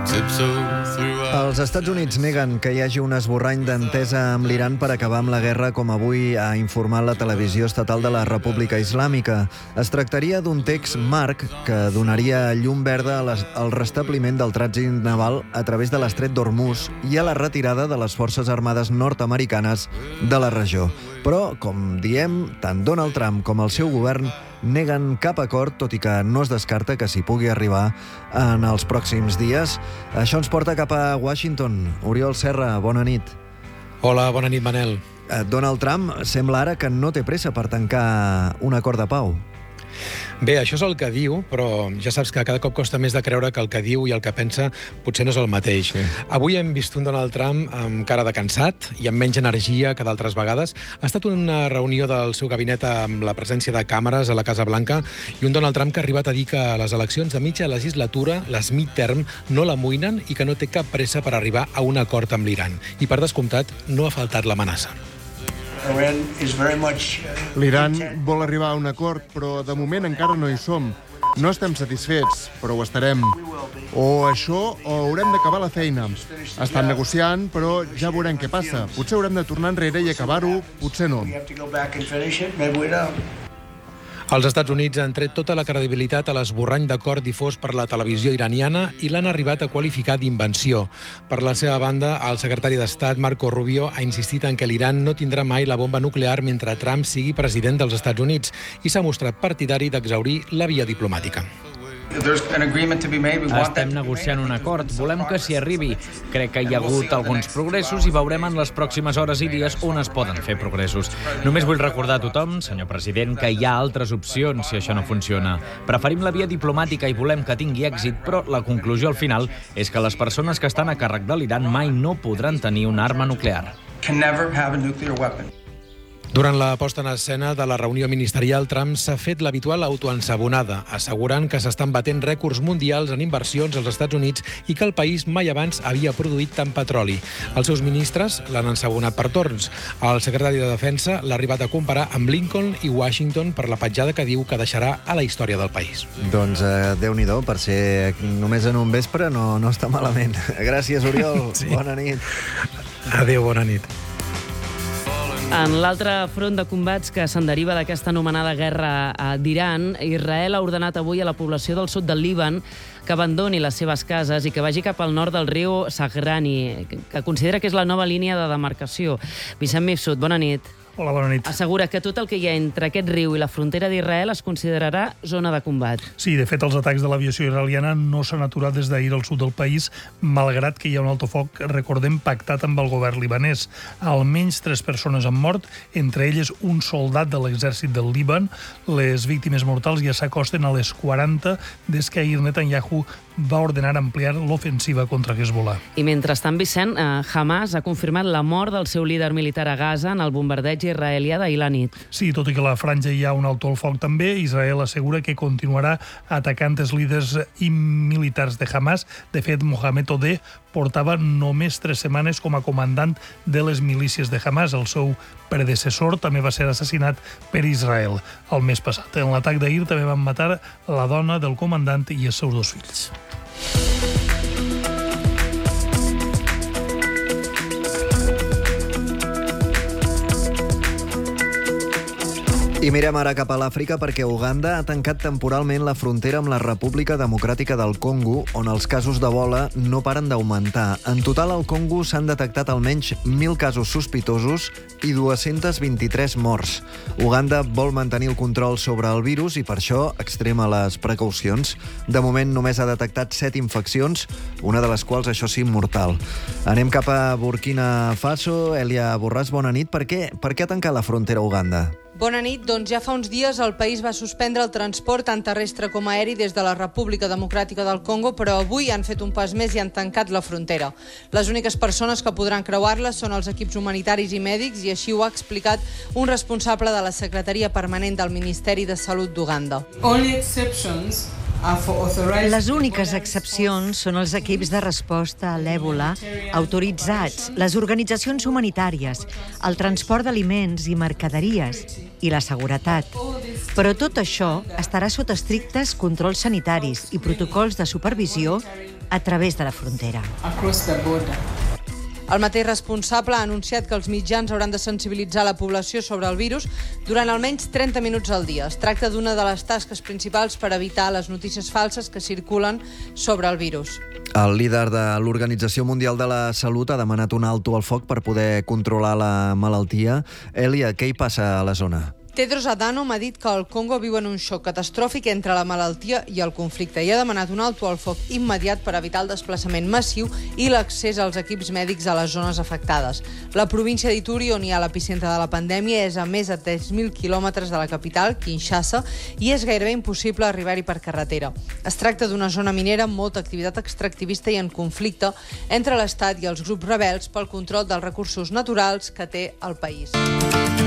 Els Estats Units neguen que hi hagi un esborrany d'entesa amb l'Iran per acabar amb la guerra, com avui ha informat la televisió estatal de la República Islàmica. Es tractaria d'un text marc que donaria llum verda al restabliment del trànsit naval a través de l'estret d'Hormuz i a la retirada de les forces armades nord-americanes de la regió. Però, com diem, tant Donald Trump com el seu govern neguen cap acord, tot i que no es descarta que s'hi pugui arribar en els pròxims dies. Això ens porta cap a Washington. Oriol Serra, bona nit. Hola, bona nit, Manel. Donald Trump sembla ara que no té pressa per tancar un acord de pau. Bé, això és el que diu, però ja saps que cada cop costa més de creure que el que diu i el que pensa potser no és el mateix. Sí. Avui hem vist un Donald Trump amb cara de cansat i amb menys energia que d'altres vegades. Ha estat una reunió del seu gabinet amb la presència de càmeres a la Casa Blanca i un Donald Trump que ha arribat a dir que les eleccions de mitja legislatura, les midterm, no l'amoïnen i que no té cap pressa per arribar a un acord amb l'Iran. I per descomptat, no ha faltat l'amenaça. L'Iran vol arribar a un acord, però de moment encara no hi som. No estem satisfets, però ho estarem. O això, o haurem d'acabar la feina. Estan negociant, però ja veurem què passa. Potser haurem de tornar enrere i acabar-ho, potser no. Els Estats Units han tret tota la credibilitat a l'esborrany d'acord difós per la televisió iraniana i l'han arribat a qualificar d'invenció. Per la seva banda, el secretari d'Estat, Marco Rubio, ha insistit en que l'Iran no tindrà mai la bomba nuclear mentre Trump sigui president dels Estats Units i s'ha mostrat partidari d'exhaurir la via diplomàtica. Estem negociant un acord, volem que s'hi arribi. Crec que hi ha hagut alguns progressos i veurem en les pròximes hores i dies on es poden fer progressos. Només vull recordar a tothom, senyor president, que hi ha altres opcions si això no funciona. Preferim la via diplomàtica i volem que tingui èxit, però la conclusió al final és que les persones que estan a càrrec de l'Iran mai no podran tenir una arma nuclear. Durant la posta en escena de la reunió ministerial, Trump s'ha fet l'habitual autoensabonada, assegurant que s'estan batent rècords mundials en inversions als Estats Units i que el país mai abans havia produït tant petroli. Els seus ministres l'han ensabonat per torns. El secretari de Defensa l'ha arribat a comparar amb Lincoln i Washington per la petjada que diu que deixarà a la història del país. Doncs Déu-n'hi-do, per ser només en un vespre no està malament. Gràcies, Oriol. Sí. Bona nit. Adéu, bona nit. En l'altre front de combats que se'n deriva d'aquesta anomenada guerra d'Iran, Israel ha ordenat avui a la població del sud del Líban que abandoni les seves cases i que vagi cap al nord del riu Zahrani, que considera que és la nova línia de demarcació. Vicent Mifsud, bona nit. Hola, bona nit. Assegura que tot el que hi ha entre aquest riu i la frontera d'Israel es considerarà zona de combat. Sí, de fet, els atacs de l'aviació israeliana no s'han aturat des d'ahir al sud del país, malgrat que hi ha un altofoc, recordem, pactat amb el govern libanès. Almenys 3 persones han mort, entre elles un soldat de l'exèrcit del Líban. Les víctimes mortals ja s'acosten a les 40 des que ahir Netanyahu va ordenar ampliar l'ofensiva contra Hezbollah. I mentrestant, Vicent, Hamas ha confirmat la mort del seu líder militar a Gaza en el bombardeig israelià d'ahir la nit. Sí, tot i que a la franja hi ha un alto al foc també, Israel assegura que continuarà atacant els líders i militars de Hamas. De fet, Mohamed Odeh portava només 3 setmanes com a comandant de les milícies de Hamas. El seu predecessor també va ser assassinat per Israel el mes passat. En l'atac d'ahir també van matar la dona del comandant i els seus 2 fills. I mirem ara cap a l'Àfrica perquè Uganda ha tancat temporalment la frontera amb la República Democràtica del Congo, on els casos d'Ebola no paren d'augmentar. En total, al Congo s'han detectat almenys 1.000 casos sospitosos i 223 morts. Uganda vol mantenir el control sobre el virus i per això extrema les precaucions. De moment només ha detectat 7 infeccions, una de les quals, això sí, mortal. Anem cap a Burkina Faso. Elia Borràs, bona nit. Per què ha tancat la frontera a Uganda? Bona nit. Doncs ja fa uns dies el país va suspendre el transport tant terrestre com aeri des de la República Democràtica del Congo, però avui han fet un pas més i han tancat la frontera. Les úniques persones que podran creuar-la són els equips humanitaris i mèdics i així ho ha explicat un responsable de la Secretaria Permanent del Ministeri de Salut d'Uganda. Les úniques excepcions són els equips de resposta a l'èbola autoritzats, les organitzacions humanitàries, el transport d'aliments i mercaderies i la seguretat. Però tot això estarà sota estrictes controls sanitaris i protocols de supervisió a través de la frontera. El mateix responsable ha anunciat que els mitjans hauran de sensibilitzar la població sobre el virus durant almenys 30 minuts al dia. Es tracta d'una de les tasques principals per evitar les notícies falses que circulen sobre el virus. El líder de l'Organització Mundial de la Salut ha demanat un alto al foc per poder controlar la malaltia. Èlia, què hi passa a la zona? Tedros Adhanom ha dit que el Congo viu en un xoc catastròfic entre la malaltia i el conflicte i ha demanat un alto al foc immediat per evitar el desplaçament massiu i l'accés als equips mèdics a les zones afectades. La província d'Ituri, on hi ha l'epicentre de la pandèmia, és a més de 3.000 quilòmetres de la capital, Kinshasa, i és gairebé impossible arribar-hi per carretera. Es tracta d'una zona minera amb molta activitat extractivista i en conflicte entre l'Estat i els grups rebels pel control dels recursos naturals que té el país.